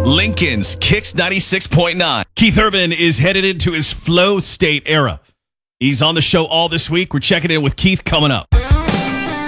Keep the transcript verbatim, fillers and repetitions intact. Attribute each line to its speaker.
Speaker 1: Lincoln's Kicks ninety-six point nine.
Speaker 2: Keith Urban is headed into his flow state era. He's on the show all this week. We're checking in with Keith coming up.